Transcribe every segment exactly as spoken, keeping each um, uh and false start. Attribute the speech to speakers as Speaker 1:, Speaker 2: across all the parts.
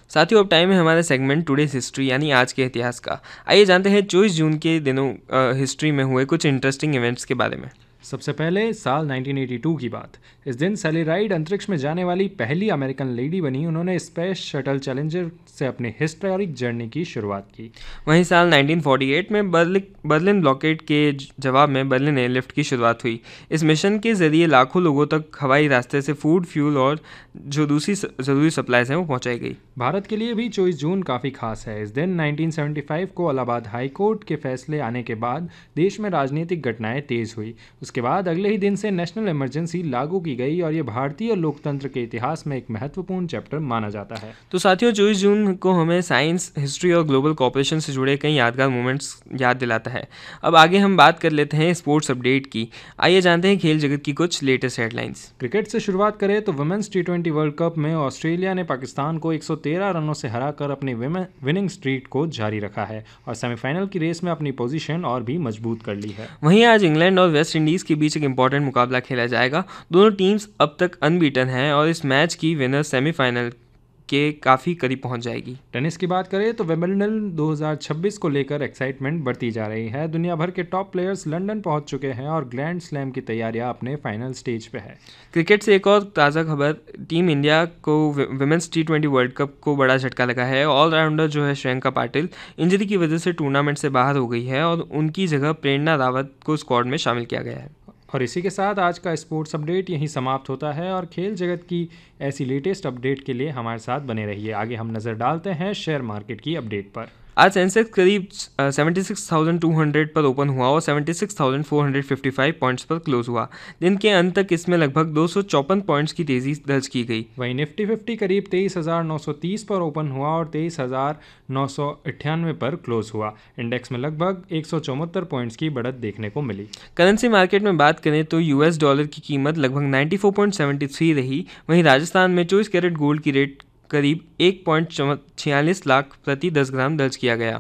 Speaker 1: साथियों, अब टाइम है हमारा सेगमेंट टुडेज हिस्ट्री यानी आज के इतिहास का। आइए जानते हैं चौबीस जून के दिनों हिस्ट्री में हुए कुछ इंटरेस्टिंग इवेंट्स के बारे में।
Speaker 2: सबसे पहले साल नाइनटीन एटी टू की बात। इस दिन सैली राइड अंतरिक्ष में जाने वाली पहली अमेरिकन लेडी बनी। उन्होंने स्पेस शटल चैलेंजर से अपनी हिस्टोरिक जर्नी की शुरुआत की।
Speaker 1: वहीं साल नाइनटीन फोर्टी एट में बर्लिन ब्लॉकेड के जवाब में बर्लिन एयरलिफ्ट की शुरुआत हुई। इस मिशन के जरिए लाखों लोगों तक हवाई रास्ते से फूड, फ्यूल और जो दूसरी ज़रूरी सप्लाईज हैं वो पहुंचाई गई।
Speaker 2: भारत के लिए भी चौबीस जून काफ़ी खास है। इस दिन नाइनटीन सेवेंटी फाइव को इलाहाबाद हाई कोर्ट के फैसले आने के बाद देश में राजनीतिक घटनाएं तेज हुई। उसके बाद अगले ही दिन से नेशनल इमरजेंसी लागू की गई और ये भारतीय लोकतंत्र के इतिहास में एक महत्वपूर्ण चैप्टर माना जाता है।
Speaker 1: तो साथियों, चौबीस जून को हमें साइंस, हिस्ट्री और ग्लोबल कोऑपरेशन से जुड़े कई यादगार मोमेंट्स याद दिलाता है। अब आगे हम बात कर लेते हैं स्पोर्ट्स अपडेट की। आइए जानते हैं खेल जगत की कुछ लेटेस्ट हेडलाइंस।
Speaker 2: क्रिकेट से शुरुआत करें तो women's T twenty world cup में ऑस्ट्रेलिया ने पाकिस्तान को एक सौ तेरह रनों से हराकर अपनी विनिंग स्ट्रीक को जारी रखा है और सेमीफाइनल की रेस में अपनी पोजीशन और भी मजबूत कर ली है।
Speaker 1: वहीं आज इंग्लैंड और वेस्ट इंडीज के बीच एक इंपॉर्टेंट मुकाबला खेला जाएगा। दोनों टीम्स अब तक अनबीटन हैं और इस मैच की विनर सेमीफाइनल के काफ़ी करीब पहुंच जाएगी।
Speaker 2: टेनिस की बात करें तो विंबलडन दो हज़ार छब्बीस को लेकर एक्साइटमेंट बढ़ती जा रही है। दुनिया भर के टॉप प्लेयर्स लंदन पहुंच चुके हैं और ग्रैंड स्लैम की तैयारियां अपने फाइनल स्टेज पे है।
Speaker 1: क्रिकेट से एक और ताज़ा खबर, टीम इंडिया को women's T twenty world cup को बड़ा झटका लगा है। ऑलराउंडर जो है श्रेयंका पाटिल इंजरी की वजह से टूर्नामेंट से बाहर हो गई है और उनकी जगह प्रेरणा रावत को स्क्वाड में शामिल किया गया है।
Speaker 2: और इसी के साथ आज का स्पोर्ट्स अपडेट यहीं समाप्त होता है और खेल जगत की ऐसी लेटेस्ट अपडेट के लिए हमारे साथ बने रहिए। आगे हम नज़र डालते हैं शेयर मार्केट की अपडेट पर।
Speaker 1: आज सेंसेक्स करीब seventy six thousand two hundred पर ओपन हुआ और seventy six thousand four hundred fifty five points पर क्लोज हुआ। दिन के अंत तक इसमें लगभग दो सौ चौपन पॉइंट्स की तेजी दर्ज की गई।
Speaker 2: वहीं निफ्टी फिफ्टी करीब तेईस हज़ार नौ सौ तीस पर ओपन हुआ और तेईस हज़ार नौ सौ अट्ठानवे पर क्लोज हुआ। इंडेक्स में लगभग एक सौ चौहत्तर पॉइंट्स की बढ़त देखने को मिली।
Speaker 1: करेंसी मार्केट में बात करें तो यूएस डॉलर की कीमत लगभग ninety four point seventy three रही। वहीं राजस्थान में चौबीस कैरेट गोल्ड की रेट करीब एक पॉइंट छियालीस लाख प्रति दस ग्राम दर्ज किया गया।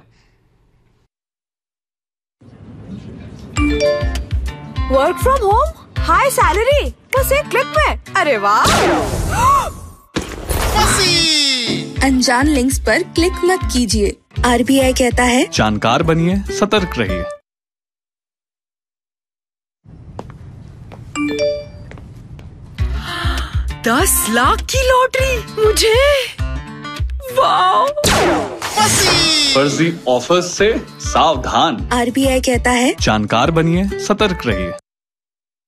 Speaker 3: Work from home, high salary, बस एक क्लिक में। अरे वाह!
Speaker 4: अनजान लिंक्स पर क्लिक मत कीजिए। आरबीआई कहता है
Speaker 5: जानकार बनिए, सतर्क रहिए।
Speaker 3: दस लाख की लॉटरी मुझे! वाह!
Speaker 5: फर्जी ऑफर्स से सावधान।
Speaker 4: आरबीआई कहता है
Speaker 5: जानकार बनिए, सतर्क रहिए।